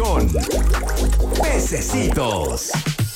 con Pececitos.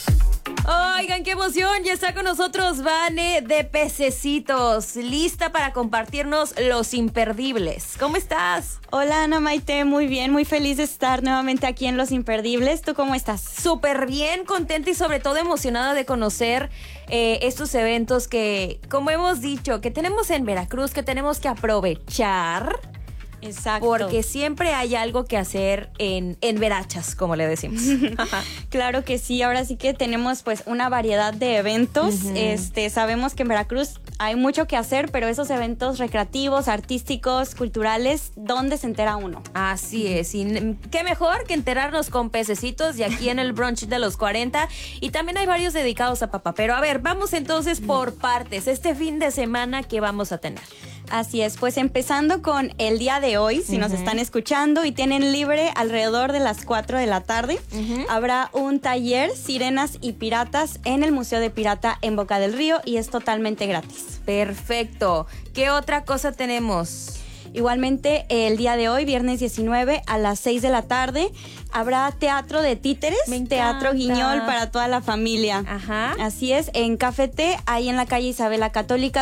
Oigan, qué emoción, ya está con nosotros Vane de Pececitos, lista para compartirnos los imperdibles. ¿Cómo estás? Hola Ana Maite, muy bien, muy feliz de estar nuevamente aquí en Los Imperdibles. ¿Tú cómo estás? Súper bien, contenta y sobre todo emocionada de conocer estos eventos que, como hemos dicho, que tenemos en Veracruz, que tenemos que aprovechar. Exacto. Porque siempre hay algo que hacer en Verachas, como le decimos. Claro que sí, ahora sí que tenemos pues una variedad de eventos. Sabemos que en Veracruz hay mucho que hacer, pero esos eventos recreativos, artísticos, culturales, ¿dónde se entera uno? Así es, y qué mejor que enterarnos con Pececitos y aquí en el brunch de los 40, y también hay varios dedicados a papá. Pero a ver, vamos entonces por partes, este fin de semana que vamos a tener. Así es, pues empezando con el día de hoy, si nos están escuchando y tienen libre alrededor de las 4 de la tarde, habrá un taller Sirenas y Piratas en el Museo de Pirata en Boca del Río y es totalmente gratis. Perfecto. ¿Qué otra cosa tenemos? Igualmente, el día de hoy, viernes 19, a las 6 de la tarde, habrá teatro de títeres, teatro guiñol para toda la familia. Ajá. Así es, en Café Té, ahí en la calle Isabela Católica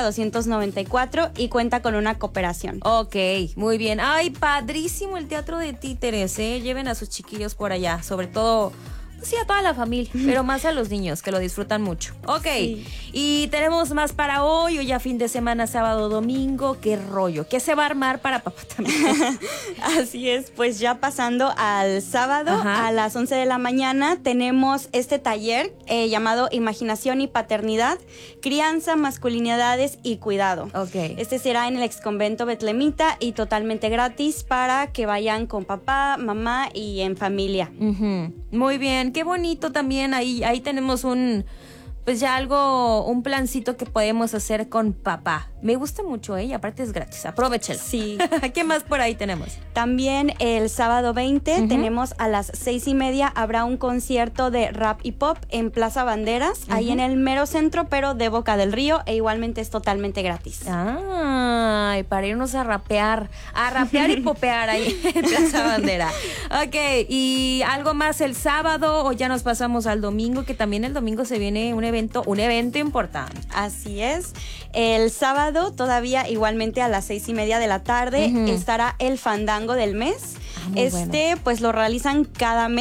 294 y cuenta con una cooperación. Ok, muy bien. Ay, padrísimo el teatro de títeres, ¿eh? Lleven a sus chiquillos por allá, sobre todo... Sí, a toda la familia, pero más a los niños que lo disfrutan mucho. Ok, sí. Y tenemos más para hoy, o ya fin de semana, sábado, domingo. ¿Qué rollo? ¿Qué se va a armar para papá también? Así es, pues ya pasando al sábado, a las 11 de la mañana, tenemos este taller llamado Imaginación y Paternidad, Crianza, Masculinidades y Cuidado. Ok. Este será en el exconvento Betlemita y totalmente gratis para que vayan con papá, mamá y en familia. Muy bien. Qué bonito también, ahí tenemos un plancito que podemos hacer con papá. Me gusta mucho, y aparte es gratis, aprovechalo. Sí. ¿Qué más por ahí tenemos? También el sábado 20 tenemos a las 6:30, habrá un concierto de rap y pop en Plaza Banderas, ahí en el mero centro, pero de Boca del Río, e igualmente es totalmente gratis. Ay, para irnos a rapear y popear ahí en Plaza Bandera. Ok, ¿y algo más el sábado o ya nos pasamos al domingo? Que también el domingo se viene un evento importante. Así es. El sábado, todavía igualmente a las 6:30 de la tarde, estará el fandango del mes. Bueno. Pues lo realizan cada mes.